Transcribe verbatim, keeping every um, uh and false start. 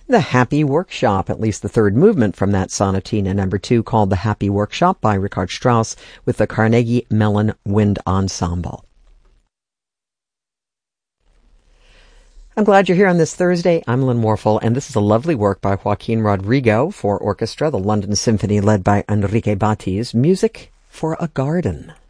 The Happy Workshop, at least the third movement from that sonatina number two called The Happy Workshop by Richard Strauss with the Carnegie Mellon Wind Ensemble. I'm glad you're here on this Thursday. I'm Lynn Warfel, and this is a lovely work by Joaquin Rodrigo for orchestra, the London Symphony led by Enrique Batiz, Music for a Garden.